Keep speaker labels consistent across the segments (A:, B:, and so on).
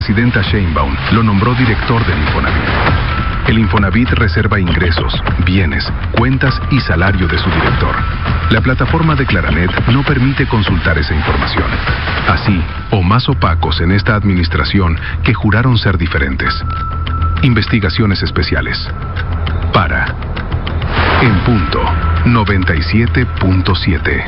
A: Presidenta Sheinbaum lo nombró director del Infonavit. El Infonavit reserva ingresos, bienes, cuentas y salario de su director. La plataforma de Claranet no permite consultar esa información. Así, o más opacos en esta administración que juraron ser diferentes. Investigaciones especiales. Para. En punto 97.7.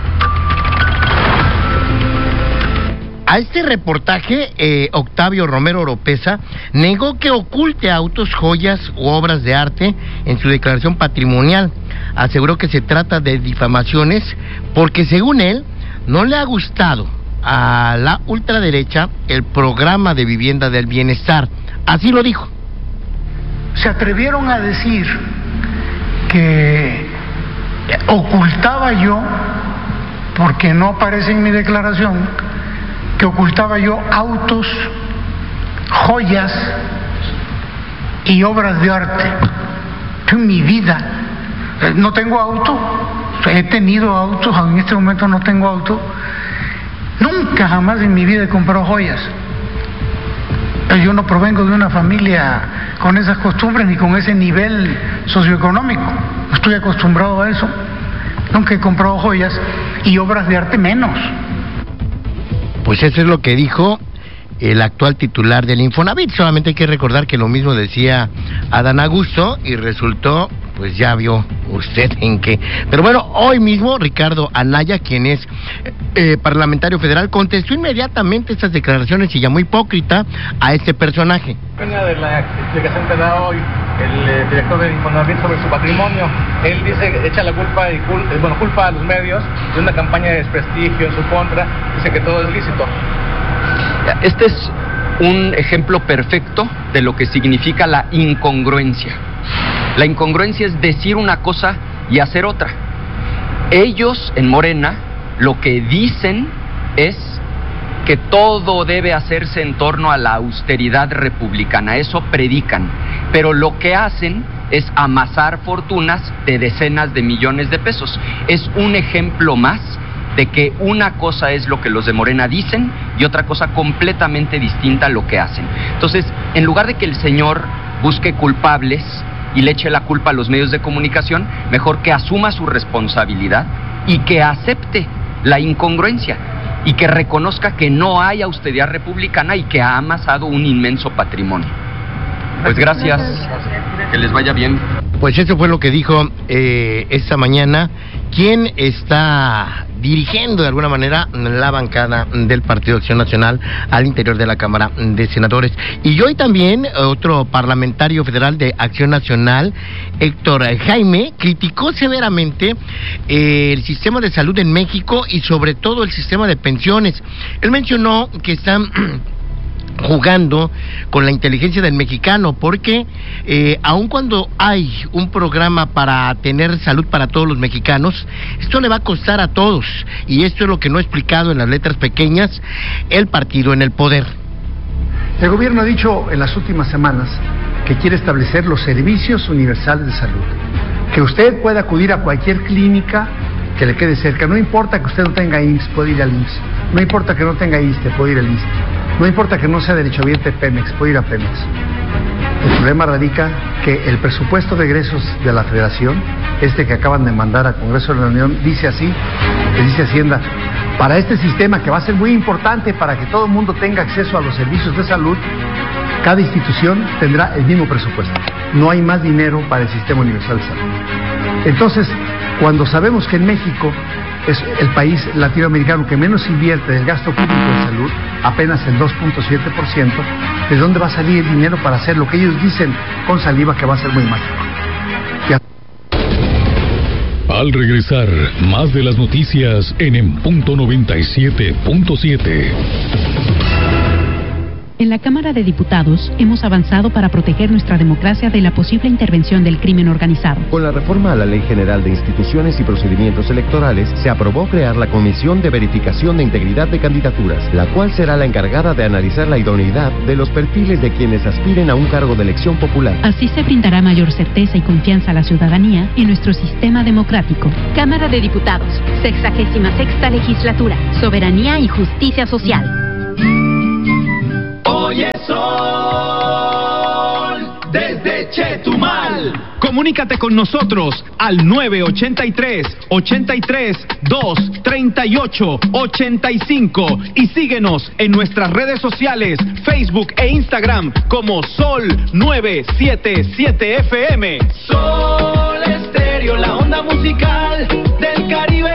B: A este reportaje, Octavio Romero Oropeza negó que oculte autos, joyas u obras de arte en su declaración patrimonial. Aseguró que se trata de difamaciones porque, según él, no le ha gustado a la ultraderecha el programa de vivienda del bienestar. Así lo dijo.
C: Se atrevieron a decir que ocultaba yo, porque no aparece en mi declaración, que ocultaba yo autos, joyas y obras de arte. En mi vida no tengo auto, he tenido autos, en este momento no tengo auto. Nunca jamás en mi vida he comprado joyas. Yo no provengo de una familia con esas costumbres ni con ese nivel socioeconómico. No estoy acostumbrado a eso. Nunca he comprado joyas y obras de arte menos.
B: Pues eso es lo que dijo el actual titular del Infonavit. Solamente hay que recordar que lo mismo decía Adán Augusto y resultó, pues ya vio usted en qué. Pero bueno, hoy mismo Ricardo Anaya, quien es parlamentario federal, contestó inmediatamente estas declaraciones y llamó hipócrita a este personaje.
D: De la explicación que da hoy el director del Infonavit sobre su patrimonio, él dice, echa la culpa culpa a los medios de una campaña de desprestigio en su contra, dice que todo es lícito.
E: Este es un ejemplo perfecto de lo que significa la incongruencia. La incongruencia es decir una cosa y hacer otra. Ellos en Morena lo que dicen es que todo debe hacerse en torno a la austeridad republicana, eso predican, pero lo que hacen es amasar fortunas de decenas de millones de pesos. Es un ejemplo más de que una cosa es lo que los de Morena dicen y otra cosa completamente distinta a lo que hacen. Entonces, en lugar de que el señor busque culpables y le eche la culpa a los medios de comunicación, mejor que asuma su responsabilidad y que acepte la incongruencia y que reconozca que no hay austeridad republicana y que ha amasado un inmenso patrimonio. Pues gracias, que les vaya bien.
B: Pues eso fue lo que dijo esta mañana quien está dirigiendo de alguna manera la bancada del Partido Acción Nacional al interior de la Cámara de Senadores. Y hoy también otro parlamentario federal de Acción Nacional, Héctor Jaime, criticó severamente el sistema de salud en México y sobre todo el sistema de pensiones. Él mencionó que están jugando con la inteligencia del mexicano, porque aun cuando hay un programa para tener salud para todos los mexicanos, esto le va a costar a todos, y esto es lo que no ha explicado en las letras pequeñas el partido en el poder.
F: El gobierno ha dicho en las últimas semanas que quiere establecer los servicios universales de salud, que usted pueda acudir a cualquier clínica que le quede cerca, no importa que usted no tenga IMSS, puede ir al IMSS, no importa que no tenga ISSSTE, puede ir al ISSSTE, no importa que no sea derechohabiente Pemex, puede ir a Pemex. El problema radica que el presupuesto de egresos de la Federación, que acaban de mandar al Congreso de la Unión, dice así, le dice Hacienda, para este sistema que va a ser muy importante para que todo el mundo tenga acceso a los servicios de salud, cada institución tendrá el mismo presupuesto. No hay más dinero para el Sistema Universal de Salud. Entonces, cuando sabemos que en México es el país latinoamericano que menos invierte del gasto público en salud, apenas el 2.7%, ¿de dónde va a salir el dinero para hacer lo que ellos dicen con saliva que va a ser muy mágico?
G: Al regresar, más de las noticias en punto 97.7.
H: En la Cámara de Diputados hemos avanzado para proteger nuestra democracia de la posible intervención del crimen organizado.
I: Con la reforma a la Ley General de Instituciones y Procedimientos Electorales, se aprobó crear la Comisión de Verificación de Integridad de Candidaturas, la cual será la encargada de analizar la idoneidad de los perfiles de quienes aspiren a un cargo de elección popular.
H: Así se brindará mayor certeza y confianza a la ciudadanía en nuestro sistema democrático.
J: Cámara de Diputados, 66ª Legislatura, Soberanía y Justicia Social.
K: Hoy
J: oye Sol desde Chetumal.
K: Comunícate con nosotros al 983-83-238-85 y síguenos en nuestras redes sociales, Facebook e Instagram como Sol 977 FM.
J: Sol Estéreo, la onda musical del Caribe.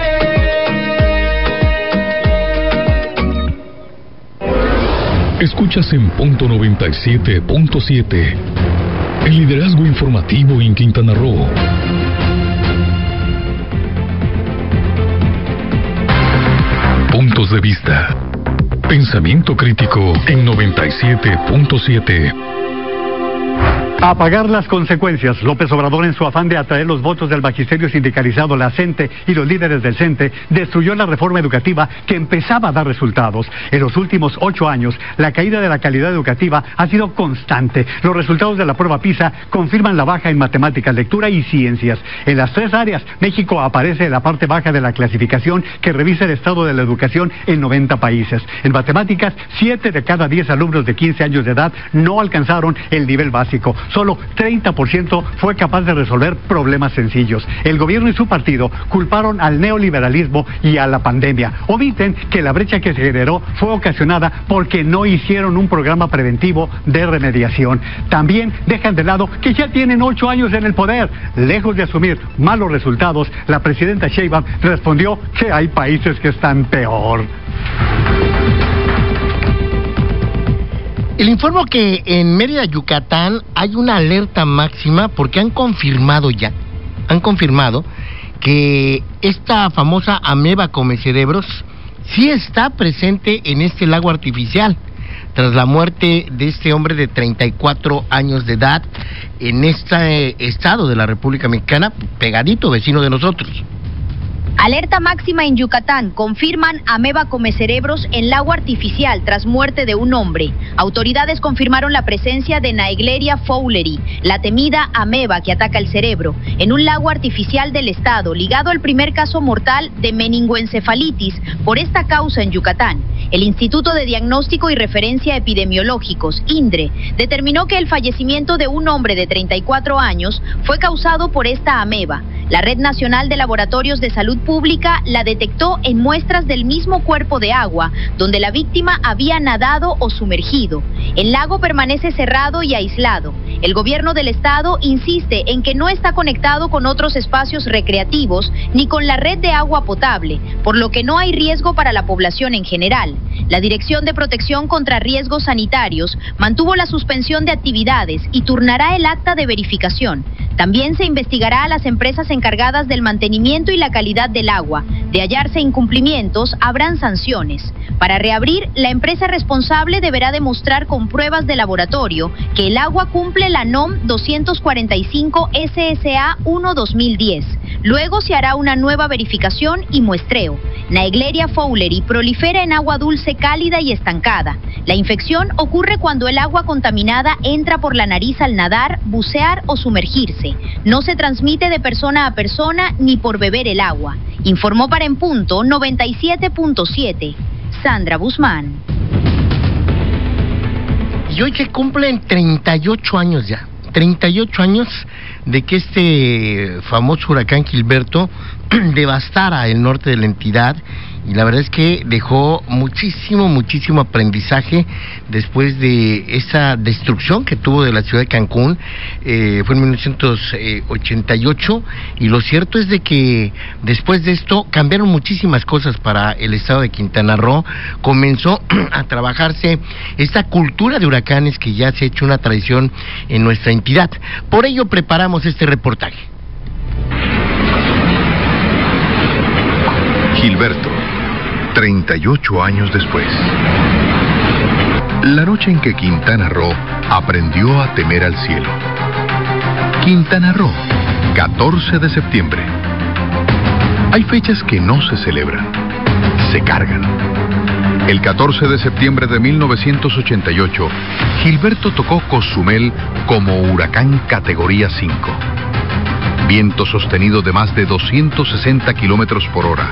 G: Escuchas en punto 97.7. El liderazgo informativo en Quintana Roo. Puntos de vista. Pensamiento crítico en 97.7.
L: A pagar las consecuencias. López Obrador, en su afán de atraer los votos del magisterio sindicalizado, la CENTE y los líderes del CENTE, destruyó la reforma educativa que empezaba a dar resultados. En los últimos 8 años, la caída de la calidad educativa ha sido constante. Los resultados de la prueba PISA confirman la baja en matemáticas, lectura y ciencias. En las 3 áreas, México aparece en la parte baja de la clasificación que revisa el estado de la educación en 90 países. En matemáticas, 7 de cada 10 alumnos de 15 años de edad no alcanzaron el nivel básico. Solo 30% fue capaz de resolver problemas sencillos. El gobierno y su partido culparon al neoliberalismo y a la pandemia. Omiten que la brecha que se generó fue ocasionada porque no hicieron un programa preventivo de remediación. También dejan de lado que ya tienen 8 años en el poder. Lejos de asumir malos resultados, la presidenta Sheinbaum respondió que hay países que están peor.
B: El informo que en Mérida, Yucatán, hay una alerta máxima porque han confirmado que esta famosa ameba comecerebros sí está presente en este lago artificial, tras la muerte de este hombre de 34 años de edad en este estado de la República Mexicana, pegadito, vecino de nosotros.
M: Alerta máxima en Yucatán. Confirman ameba comecerebros en lago artificial tras muerte de un hombre. Autoridades confirmaron la presencia de Naegleria fowleri, la temida ameba que ataca el cerebro, en un lago artificial del estado, ligado al primer caso mortal de meningoencefalitis por esta causa en Yucatán. El Instituto de Diagnóstico y Referencia Epidemiológicos, INDRE, determinó que el fallecimiento de un hombre de 34 años fue causado por esta ameba. La Red Nacional de Laboratorios de Salud Pública la detectó en muestras del mismo cuerpo de agua donde la víctima había nadado o sumergido. El lago permanece cerrado y aislado. El gobierno del estado insiste en que no está conectado con otros espacios recreativos ni con la red de agua potable, por lo que no hay riesgo para la población en general. La Dirección de Protección contra Riesgos Sanitarios mantuvo la suspensión de actividades y turnará el acta de verificación. También se investigará a las empresas encargadas del mantenimiento y la calidad del agua. De hallarse incumplimientos, habrán sanciones. Para reabrir, la empresa responsable deberá demostrar con pruebas de laboratorio que el agua cumple la NOM 245 SSA 1-2010. Luego se hará una nueva verificación y muestreo. Naegleria fowleri prolifera en agua dulce cálida y estancada. La infección ocurre cuando el agua contaminada entra por la nariz al nadar, bucear o sumergirse. No se transmite de persona a persona ni por beber el agua. Informó para En Punto 97.7. Sandra Guzmán.
B: Y hoy se cumplen 38 años ya. 38 años de que este famoso huracán Gilberto devastara el norte de la entidad, y la verdad es que dejó muchísimo aprendizaje después de esa destrucción que tuvo de la ciudad de Cancún. Fue en 1988, y lo cierto es de que después de esto cambiaron muchísimas cosas para el estado de Quintana Roo. Comenzó a trabajarse esta cultura de huracanes que ya se ha hecho una tradición en nuestra entidad. Por ello preparamos este reportaje.
A: Gilberto, 38 años después. La noche en que Quintana Roo aprendió a temer al cielo. Quintana Roo, 14 de septiembre. Hay fechas que no se celebran, se cargan. El 14 de septiembre de 1988, Gilberto tocó Cozumel como huracán categoría 5. Viento sostenido de más de 260 kilómetros por hora.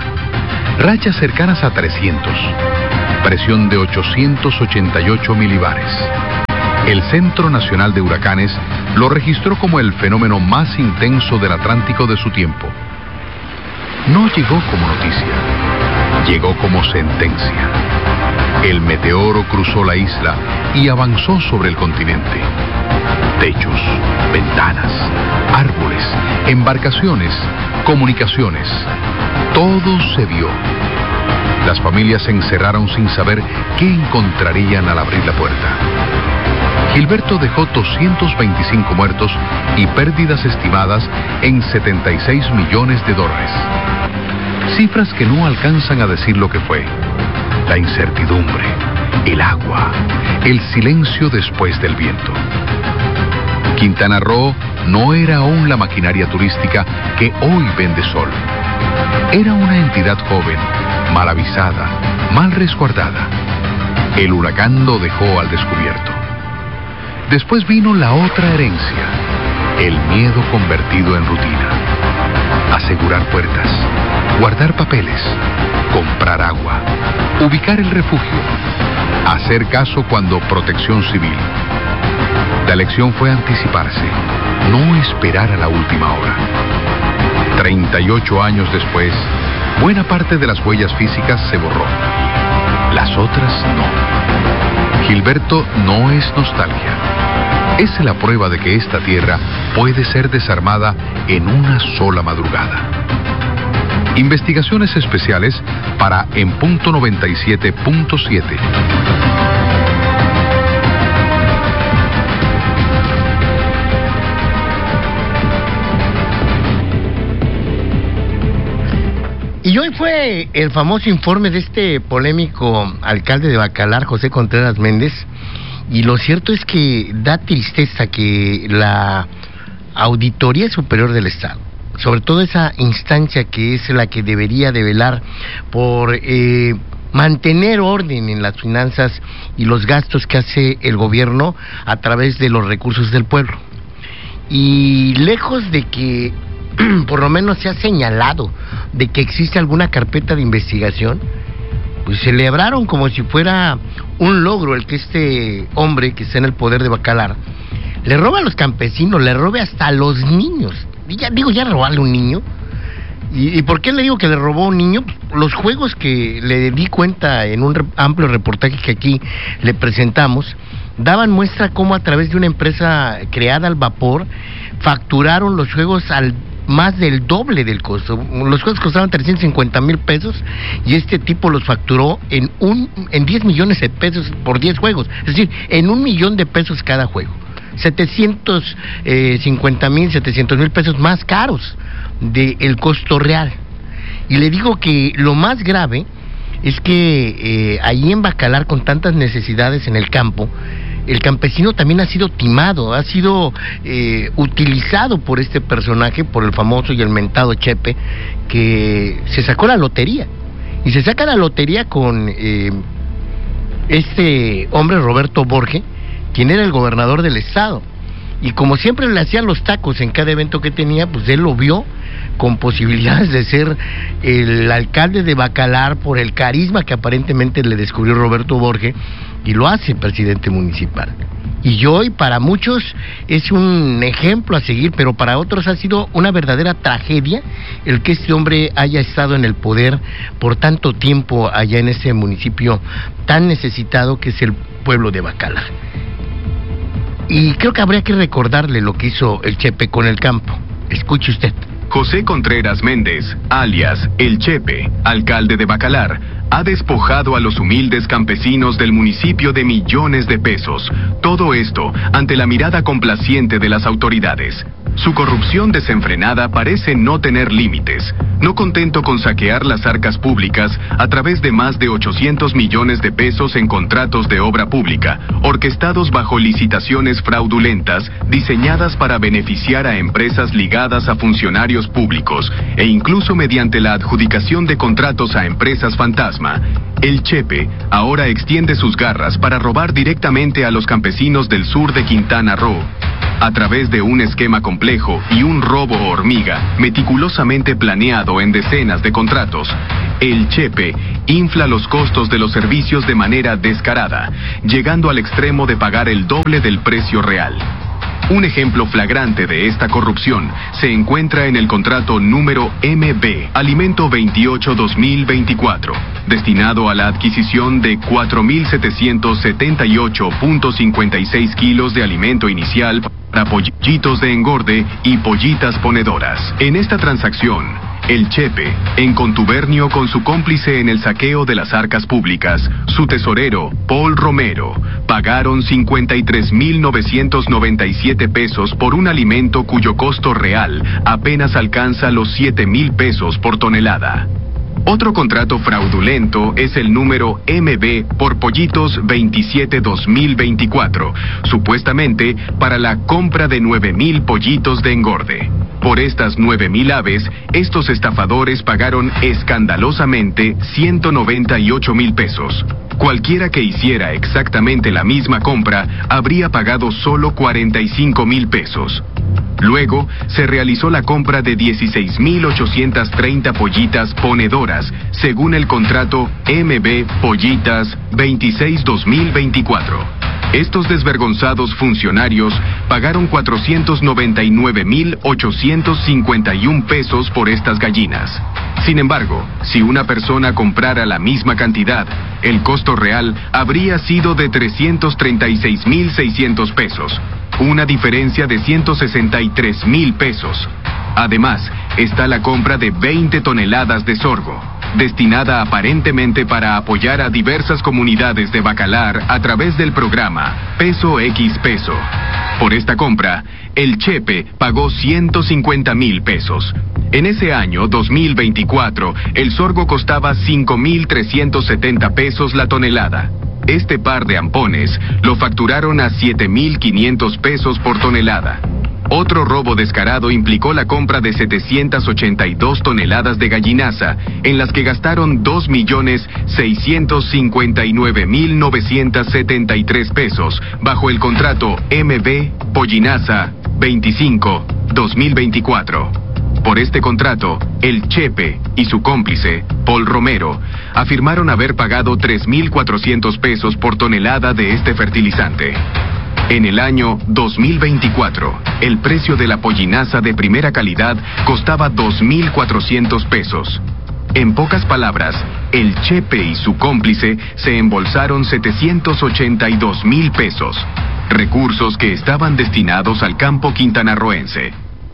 A: Rachas cercanas a 300. Presión de 888 milibares. El Centro Nacional de Huracanes lo registró como el fenómeno más intenso del Atlántico de su tiempo. No llegó como noticia, llegó como sentencia. El meteoro cruzó la isla y avanzó sobre el continente. Techos, ventanas, árboles, embarcaciones, comunicaciones, todo se vio. Las familias se encerraron sin saber qué encontrarían al abrir la puerta. Gilberto dejó 225 muertos y pérdidas estimadas en $76 millones. Cifras que no alcanzan a decir lo que fue. La incertidumbre, el agua, el silencio después del viento. Quintana Roo no era aún la maquinaria turística que hoy vende sol. Era una entidad joven, mal avisada, mal resguardada. El huracán lo dejó al descubierto. Después vino la otra herencia, el miedo convertido en rutina. Asegurar puertas, guardar papeles, comprar agua, ubicar el refugio, hacer caso cuando protección civil. La lección fue anticiparse, no esperar a la última hora. 38 años después, buena parte de las huellas físicas se borró. Las otras no. Gilberto no es nostalgia. Es la prueba de que esta tierra puede ser desarmada en una sola madrugada. Investigaciones especiales para En Punto 97.7.
B: Y hoy fue el famoso informe de este polémico alcalde de Bacalar, José Contreras Méndez, y lo cierto es que da tristeza que la Auditoría Superior del Estado, sobre todo esa instancia que es la que debería de velar por mantener orden en las finanzas y los gastos que hace el gobierno a través de los recursos del pueblo, y lejos de que por lo menos se ha señalado de que existe alguna carpeta de investigación, pues celebraron como si fuera un logro el que este hombre que está en el poder de Bacalar le roba a los campesinos, le robe hasta a los niños. Y ya digo, ya robarle a un niño. ¿Y por qué le digo que le robó a un niño? Los juegos que le di cuenta en un amplio reportaje que aquí le presentamos daban muestra cómo a través de una empresa creada al vapor facturaron los juegos al más del doble del costo. Los juegos costaban 350 mil pesos y este tipo los facturó en 10 millones de pesos por 10 juegos, es decir, en 1 millón de pesos cada juego. 750 mil, 700 mil pesos más caros del costo real. Y le digo que lo más grave es que ahí en Bacalar, con tantas necesidades en el campo, el campesino también ha sido timado, ha sido utilizado por este personaje, por el famoso y el mentado Chepe, que se sacó la lotería. Y se saca la lotería con este hombre Roberto Borge, quien era el gobernador del estado. Y como siempre le hacían los tacos en cada evento que tenía, pues él lo vio con posibilidades de ser el alcalde de Bacalar por el carisma que aparentemente le descubrió Roberto Borge, y lo hace presidente municipal. Y hoy para muchos es un ejemplo a seguir, pero para otros ha sido una verdadera tragedia el que este hombre haya estado en el poder por tanto tiempo allá en ese municipio tan necesitado que es el pueblo de Bacalar. Y creo que habría que recordarle lo que hizo el Chepe con el campo. Escuche usted.
N: José Contreras Méndez, alias El Chepe, alcalde de Bacalar, ha despojado a los humildes campesinos del municipio de millones de pesos. Todo esto ante la mirada complaciente de las autoridades. Su corrupción desenfrenada parece no tener límites. No contento con saquear las arcas públicas a través de más de 800 millones de pesos en contratos de obra pública, orquestados bajo licitaciones fraudulentas, diseñadas para beneficiar a empresas ligadas a funcionarios públicos, e incluso mediante la adjudicación de contratos a empresas fantasma, el Chepe ahora extiende sus garras para robar directamente a los campesinos del sur de Quintana Roo. a través de un esquema complejo y un robo hormiga meticulosamente planeado en decenas de contratos, el Chepe infla los costos de los servicios de manera descarada, llegando al extremo de pagar el doble del precio real. Un ejemplo flagrante de esta corrupción se encuentra en el contrato número MB, Alimento 28-2024, destinado a la adquisición de 4.778.56 kilos de alimento inicial para pollitos de engorde y pollitas ponedoras. En esta transacción, el Chepe, en contubernio con su cómplice en el saqueo de las arcas públicas, su tesorero, Paul Romero, pagaron 53.997 pesos por un alimento cuyo costo real apenas alcanza los 7,000 pesos por tonelada. Otro contrato fraudulento es el número MB por Pollitos 27-2024, supuestamente para la compra de 9,000 pollitos de engorde. Por estas 9,000 aves, estos estafadores pagaron escandalosamente 198,000 pesos. Cualquiera que hiciera exactamente la misma compra habría pagado solo 45,000 pesos. Luego, se realizó la compra de 16,830 pollitas ponedoras, según el contrato MB Pollitas 26-2024. Estos desvergonzados funcionarios pagaron 499,851 pesos por estas gallinas. Sin embargo, si una persona comprara la misma cantidad, el costo real habría sido de 336,600 pesos, una diferencia de 163,000 pesos. Además, está la compra de 20 toneladas de sorgo, destinada aparentemente para apoyar a diversas comunidades de Bacalar a través del programa Peso X Peso. Por esta compra, el Chepe pagó 150,000 pesos. En ese año, 2024, el sorgo costaba 5,370 pesos la tonelada. Este par de ampones lo facturaron a 7,500 pesos por tonelada. Otro robo descarado implicó la compra de 782 toneladas de gallinaza, en las que gastaron 2,659,973 pesos, bajo el contrato MB Pollinaza 25-2024. Por este contrato, el Chepe y su cómplice, Paul Romero, afirmaron haber pagado 3,400 pesos por tonelada de este fertilizante. En el año 2024, el precio de la pollinaza de primera calidad costaba 2,400 pesos. En pocas palabras, el Chepe y su cómplice se embolsaron 782,000 pesos, recursos que estaban destinados al campo quintanarroense.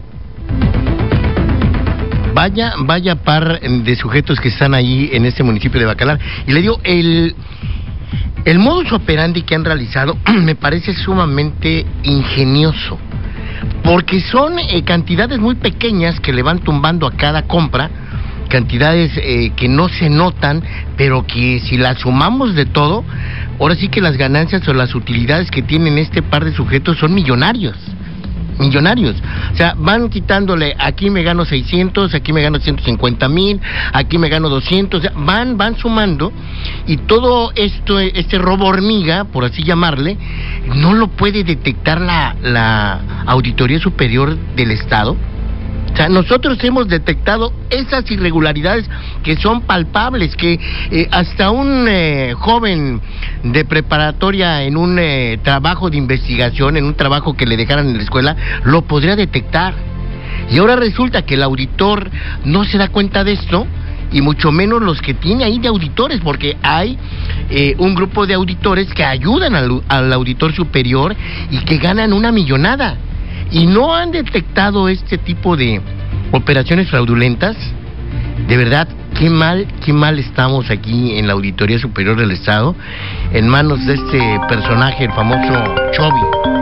B: Vaya par de sujetos que están ahí en este municipio de Bacalar. Y le digo, el modus operandi que han realizado me parece sumamente ingenioso, porque son cantidades muy pequeñas que le van tumbando a cada compra, cantidades que no se notan, pero que si las sumamos de todo, ahora sí que las ganancias o las utilidades que tienen este par de sujetos son millonarios. O sea, van quitándole, aquí me gano 600, aquí me gano 150,000, aquí me gano 200, o sea, van sumando, y todo esto, este robo hormiga, por así llamarle, no lo puede detectar la Auditoría Superior del Estado. O sea, nosotros hemos detectado esas irregularidades que son palpables, que hasta un joven de preparatoria en un trabajo de investigación, en un trabajo que le dejaran en la escuela, lo podría detectar. Y ahora resulta que el auditor no se da cuenta de esto, y mucho menos los que tiene ahí de auditores, porque hay un grupo de auditores que ayudan al auditor superior y que ganan una millonada. Y no han detectado este tipo de operaciones fraudulentas. De verdad, qué mal estamos aquí en la Auditoría Superior del Estado, en manos de este personaje, el famoso Chovy.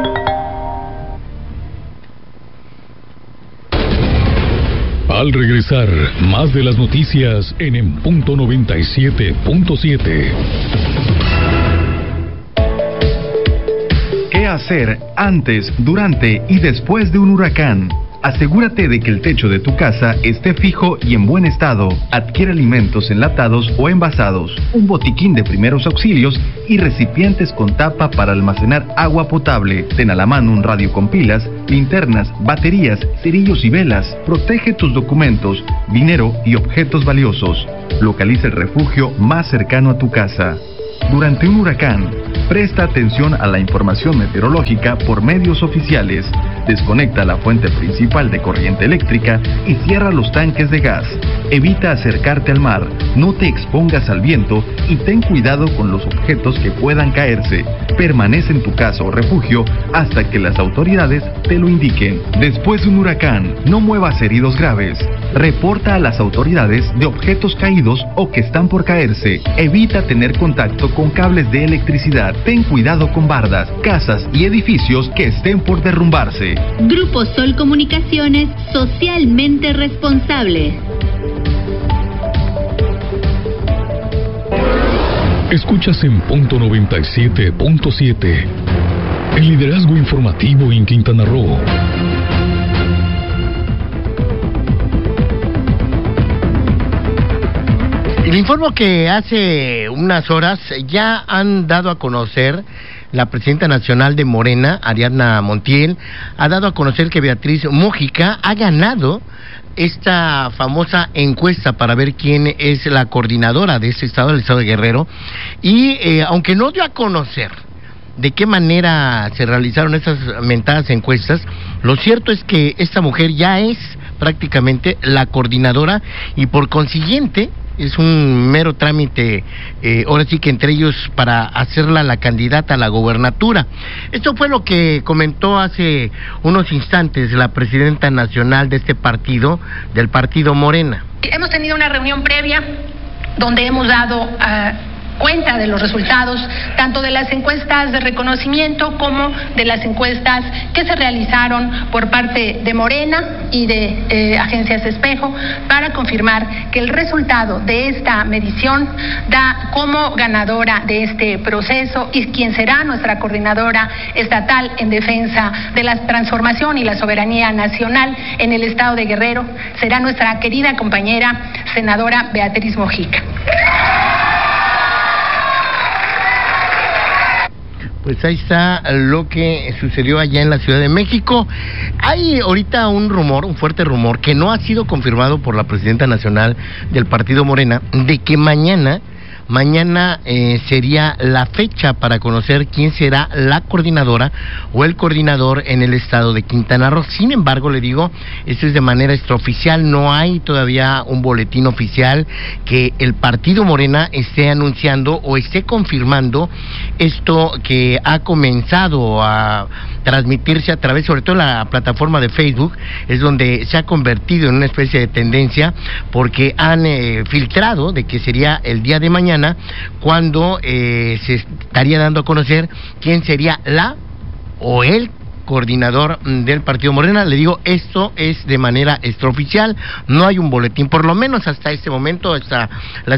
G: Al regresar, más de las noticias en punto 97.7.
O: ¿Qué hacer antes, durante y después de un huracán? Asegúrate de que el techo de tu casa esté fijo y en buen estado. Adquiere alimentos enlatados o envasados, un botiquín de primeros auxilios y recipientes con tapa para almacenar agua potable. Ten a la mano un radio con pilas, linternas, baterías, cerillos y velas. Protege tus documentos, dinero y objetos valiosos. Localiza el refugio más cercano a tu casa. Durante un huracán, presta atención a la información meteorológica por medios oficiales. Desconecta la fuente principal de corriente eléctrica y cierra los tanques de gas. Evita acercarte al mar, no te expongas al viento y ten cuidado con los objetos que puedan caerse. Permanece en tu casa o refugio hasta que las autoridades te lo indiquen. Después de un huracán, no muevas heridos graves. Reporta a las autoridades de objetos caídos o que están por caerse. Evita tener contacto con cables de electricidad. Ten cuidado con bardas, casas y edificios que estén por derrumbarse.
P: Grupo Sol Comunicaciones, socialmente responsable.
G: Escuchas en punto 97.7. El liderazgo informativo en Quintana Roo.
B: Le informo que hace unas horas ya han dado a conocer, la presidenta nacional de Morena, Ariadna Montiel, ha dado a conocer que Beatriz Múgica ha ganado esta famosa encuesta para ver quién es la coordinadora de ese estado, el estado de Guerrero, y aunque no dio a conocer de qué manera se realizaron esas mentadas encuestas, lo cierto es que esta mujer ya es prácticamente la coordinadora y por consiguiente es un mero trámite, ahora sí que entre ellos para hacerla la candidata a la gobernatura. Esto fue lo que comentó hace unos instantes la presidenta nacional de este partido, del partido Morena.
Q: Hemos tenido una reunión previa donde hemos dado cuenta de los resultados, tanto de las encuestas de reconocimiento como de las encuestas que se realizaron por parte de Morena y de agencias Espejo, para confirmar que el resultado de esta medición da como ganadora de este proceso y quien será nuestra coordinadora estatal en defensa de la transformación y la soberanía nacional en el estado de Guerrero será nuestra querida compañera senadora Beatriz Múgica.
B: Pues ahí está lo que sucedió allá en la Ciudad de México. Hay ahorita un rumor, un fuerte rumor, que no ha sido confirmado por la presidenta nacional del partido Morena, de que mañana sería la fecha para conocer quién será la coordinadora o el coordinador en el estado de Quintana Roo. Sin embargo, le digo, esto es de manera extraoficial, no hay todavía un boletín oficial que el partido Morena esté anunciando o esté confirmando esto que ha comenzado a transmitirse a través, sobre todo la plataforma de Facebook, es donde se ha convertido en una especie de tendencia, porque han filtrado de que sería el día de mañana cuando se estaría dando a conocer quién sería la o el coordinador del partido Morena. Le digo, esto es de manera extraoficial, no hay un boletín, por lo menos hasta este momento, hasta las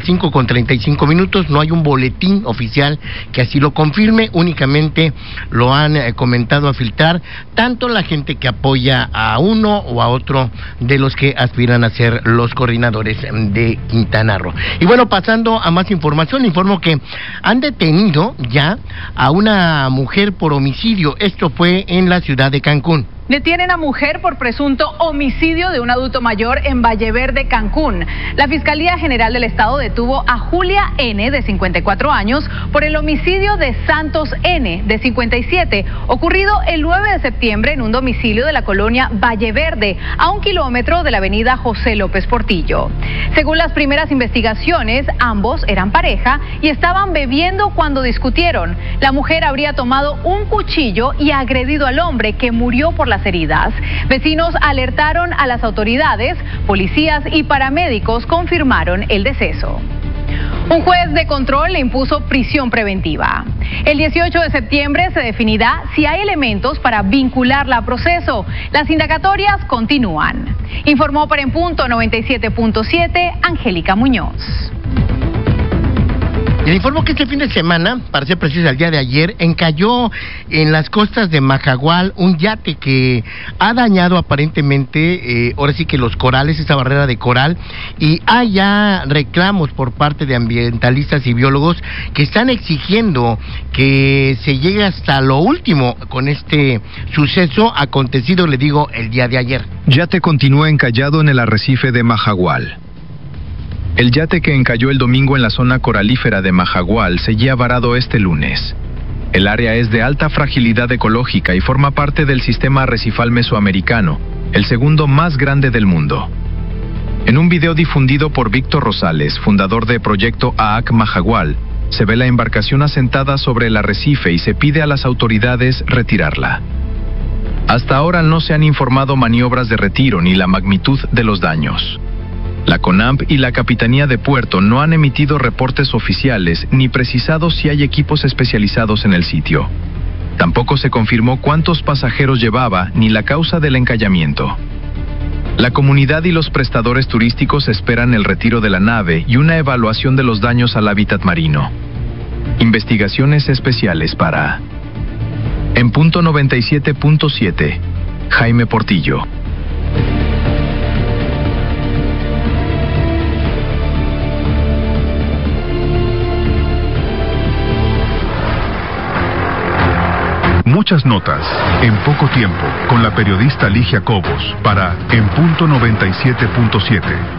B: 5:35, no hay un boletín oficial que así lo confirme, únicamente lo han comentado a filtrar tanto la gente que apoya a uno o a otro de los que aspiran a ser los coordinadores de Quintana Roo. Y bueno, pasando a más información, le informo que han detenido ya a una mujer por homicidio. Esto fue en la ciudad de Cancún.
R: Detienen a mujer por presunto homicidio de un adulto mayor en Valleverde, Cancún. La Fiscalía General del Estado detuvo a Julia N., de 54 años, por el homicidio de Santos N., de 57, ocurrido el 9 de septiembre en un domicilio de la colonia Valleverde, a 1 kilómetro de la avenida José López Portillo. Según las primeras investigaciones, ambos eran pareja y estaban bebiendo cuando discutieron. La mujer habría tomado un cuchillo y agredido al hombre, que murió por las heridas. Vecinos alertaron a las autoridades, policías y paramédicos confirmaron el deceso. Un juez de control le impuso prisión preventiva. El 18 de septiembre se definirá si hay elementos para vincularla a proceso. Las indagatorias continúan. Informó para En Punto 97.7 Angélica Muñoz.
B: Les informo que este fin de semana, para ser preciso el día de ayer, encalló en las costas de Majagual un yate que ha dañado aparentemente, ahora sí que los corales, esa barrera de coral, y hay ya reclamos por parte de ambientalistas y biólogos que están exigiendo que se llegue hasta lo último con este suceso acontecido, le digo, el día de ayer.
S: Yate continúa encallado en el arrecife de Majagual. El yate que encalló el domingo en la zona coralífera de Majagual seguía varado este lunes. El área es de alta fragilidad ecológica y forma parte del sistema arrecifal mesoamericano, el segundo más grande del mundo. En un video difundido por Víctor Rosales, fundador de Proyecto AAC Majagual, se ve la embarcación asentada sobre el arrecife y se pide a las autoridades retirarla. Hasta ahora no se han informado maniobras de retiro ni la magnitud de los daños. La CONAMP y la Capitanía de Puerto no han emitido reportes oficiales ni precisado si hay equipos especializados en el sitio. Tampoco se confirmó cuántos pasajeros llevaba ni la causa del encallamiento. La comunidad y los prestadores turísticos esperan el retiro de la nave y una evaluación de los daños al hábitat marino. Investigaciones especiales para... En punto 97.7, Jaime Portillo.
A: Muchas notas, en poco tiempo, con la periodista Ligia Cobos, para En punto 97.7.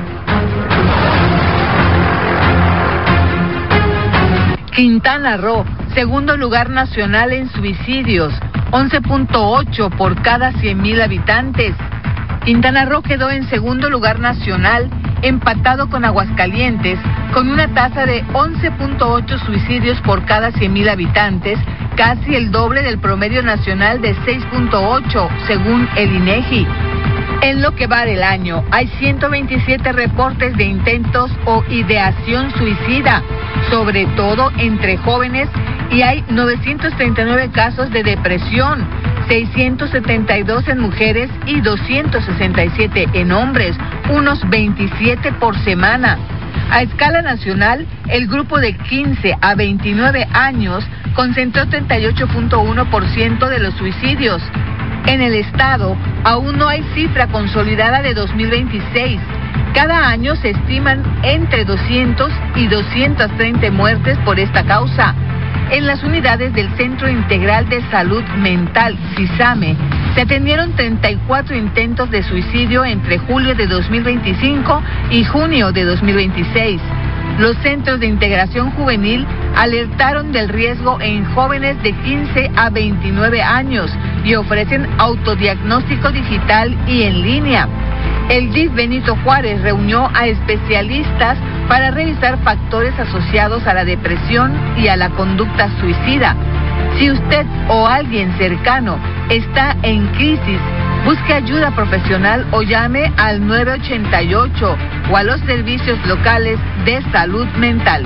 T: Quintana Roo, segundo lugar nacional en suicidios, 11.8 por cada 100,000 habitantes. Quintana Roo quedó en segundo lugar nacional, empatado con Aguascalientes, con una tasa de 11.8 suicidios por cada 100,000 habitantes, casi el doble del promedio nacional de 6.8, según el INEGI. En lo que va del año, hay 127 reportes de intentos o ideación suicida, sobre todo entre jóvenes, y hay 939 casos de depresión, 672 en mujeres y 267 en hombres, unos 27 por semana. A escala nacional, el grupo de 15 a 29 años concentró 38.1% de los suicidios. En el estado, aún no hay cifra consolidada de 2026. Cada año se estiman entre 200 y 230 muertes por esta causa. En las unidades del Centro Integral de Salud Mental, CISAME, se atendieron 34 intentos de suicidio entre julio de 2025 y junio de 2026. Los centros de integración juvenil alertaron del riesgo en jóvenes de 15 a 29 años y ofrecen autodiagnóstico digital y en línea. El DIF Benito Juárez reunió a especialistas para revisar factores asociados a la depresión y a la conducta suicida. Si usted o alguien cercano está en crisis, busque ayuda profesional o llame al 988 o a los servicios locales de salud mental.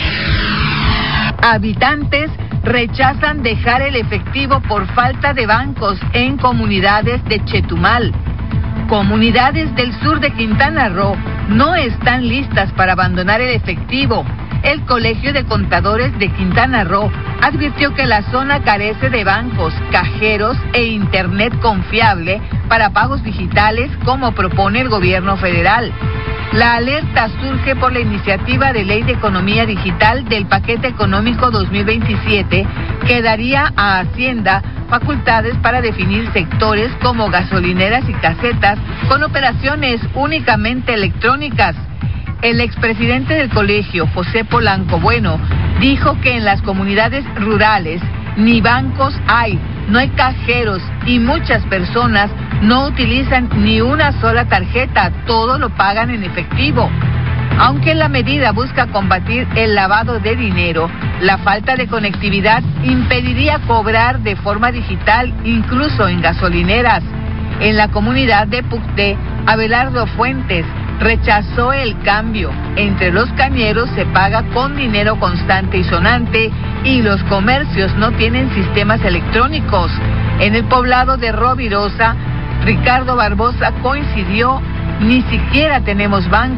T: Habitantes rechazan dejar el efectivo por falta de bancos en comunidades de Chetumal. Comunidades del sur de Quintana Roo no están listas para abandonar el efectivo. El Colegio de Contadores de Quintana Roo advirtió que la zona carece de bancos, cajeros e internet confiable para pagos digitales como propone el gobierno federal. La alerta surge por la iniciativa de Ley de Economía Digital del Paquete Económico 2027 que daría a Hacienda facultades para definir sectores como gasolineras y casetas con operaciones únicamente electrónicas. El expresidente del colegio, José Polanco Bueno, dijo que en las comunidades rurales ni bancos hay, no hay cajeros y muchas personas no utilizan ni una sola tarjeta, todo lo pagan en efectivo. Aunque la medida busca combatir el lavado de dinero, la falta de conectividad impediría cobrar de forma digital incluso en gasolineras. En la comunidad de Pucté, Abelardo Fuentes rechazó el cambio. Entre los cañeros se paga con dinero constante y sonante y los comercios no tienen sistemas electrónicos. En el poblado de Rovirosa, Ricardo Barbosa coincidió: ni siquiera tenemos banco,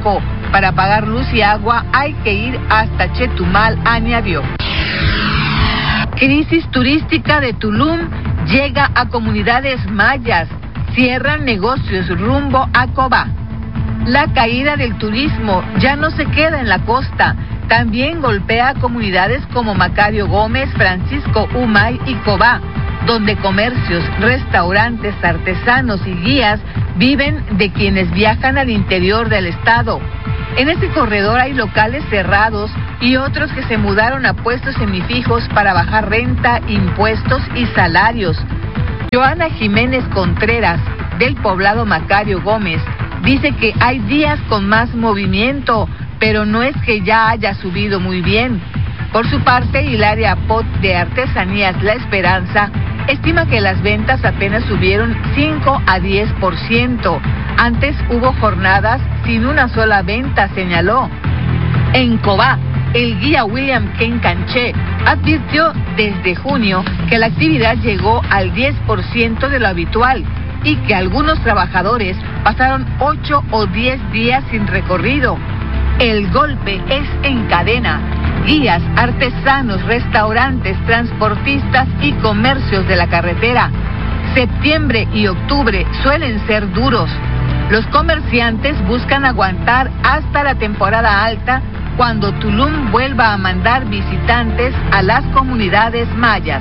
T: Para pagar luz y agua hay que ir hasta Chetumal, añadió. Crisis turística de Tulum llega a comunidades mayas. Cierran negocios rumbo a Cobá. La caída del turismo ya no se queda en la costa. También golpea a comunidades como Macario Gómez, Francisco Umay y Cobá, donde comercios, restaurantes, artesanos y guías viven de quienes viajan al interior del estado. En este corredor hay locales cerrados y otros que se mudaron a puestos semifijos para bajar renta, impuestos y salarios. Joana Jiménez Contreras, del poblado Macario Gómez, dice que hay días con más movimiento, pero no es que ya haya subido muy bien. Por su parte, Hilaria Pot, de Artesanías La Esperanza, estima que las ventas apenas subieron 5 a 10%. Antes hubo jornadas sin una sola venta, señaló. En Cobá, el guía William Ken Canché advirtió desde junio que la actividad llegó al 10% de lo habitual y que algunos trabajadores pasaron 8 o 10 días sin recorrido. El golpe es en cadena. Guías, artesanos, restaurantes, transportistas y comercios de la carretera. Septiembre y octubre suelen ser duros. Los comerciantes buscan aguantar hasta la temporada alta, cuando Tulum vuelva a mandar visitantes a las comunidades mayas.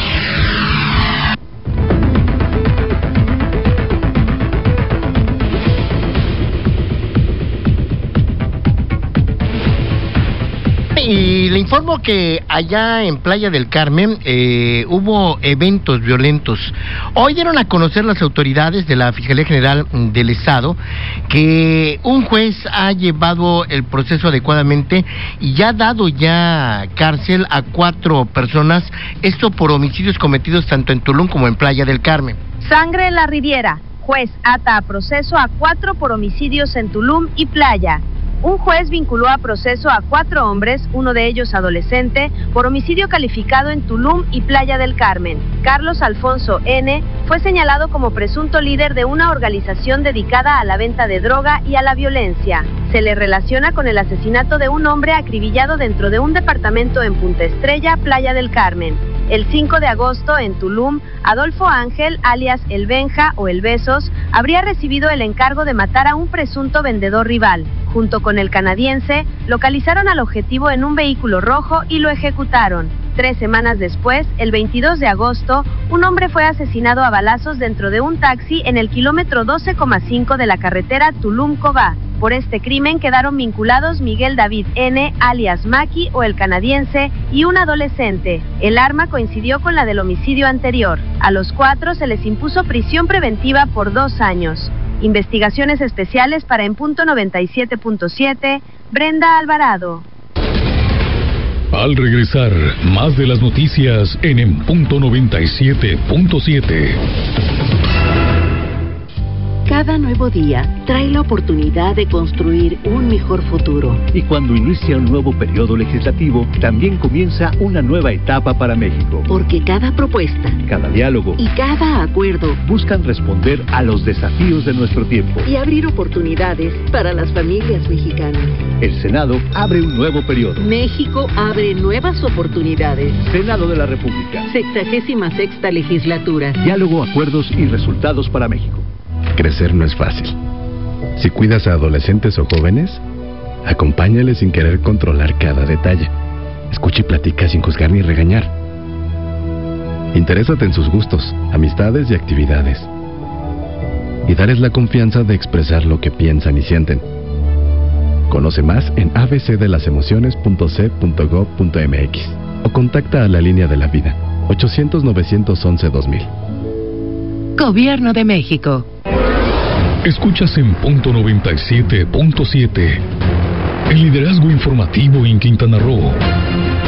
B: Y le informo que allá en Playa del Carmen hubo eventos violentos. Hoy dieron a conocer las autoridades de la Fiscalía General del Estado que un juez ha llevado el proceso adecuadamente y ya ha dado cárcel a 4 personas, esto por homicidios cometidos tanto en Tulum como en Playa del Carmen.
M: Sangre en la Riviera. Juez ata a proceso a 4 por homicidios en Tulum y Playa. Un juez vinculó a proceso a 4 hombres, uno de ellos adolescente, por homicidio calificado en Tulum y Playa del Carmen. Carlos Alfonso N. fue señalado como presunto líder de una organización dedicada a la venta de droga y a la violencia. Se le relaciona con el asesinato de un hombre acribillado dentro de un departamento en Punta Estrella, Playa del Carmen. El 5 de agosto, en Tulum, Adolfo Ángel, alias El Benja o El Besos, habría recibido el encargo de matar a un presunto vendedor rival. Junto con el canadiense, localizaron al objetivo en un vehículo rojo y lo ejecutaron. 3 semanas después, el 22 de agosto, un hombre fue asesinado a balazos dentro de un taxi en el kilómetro 12,5 de la carretera Tulum-Cobá. Por este crimen quedaron vinculados Miguel David N., alias Maki o el canadiense, y un adolescente. El arma coincidió con la del homicidio anterior. A los 4 se les impuso prisión preventiva por 2 años. Investigaciones especiales para En Punto 97.7, Brenda Alvarado.
G: Al regresar, más de las noticias en Punto 97.7.
U: Cada nuevo día trae la oportunidad de construir un mejor futuro.
V: Y cuando inicia un nuevo periodo legislativo, también comienza una nueva etapa para México.
U: Porque cada propuesta,
V: cada diálogo
U: y cada acuerdo
V: buscan responder a los desafíos de nuestro tiempo
U: y abrir oportunidades para las familias mexicanas.
V: El Senado abre un nuevo periodo.
U: México abre nuevas oportunidades.
V: Senado de la República.
U: 66ª legislatura.
V: Diálogo, acuerdos y resultados para México.
W: Crecer no es fácil. Si cuidas a adolescentes o jóvenes, acompáñales sin querer controlar cada detalle. Escucha y platica sin juzgar ni regañar. Interésate en sus gustos, amistades y actividades. Y darles la confianza de expresar lo que piensan y sienten. Conoce más en abcdelasemociones.c.gov.mx o contacta a la línea de la vida 800-911-2000.
U: Gobierno de México.
G: Escuchas en Punto 97.7. El liderazgo informativo en Quintana Roo.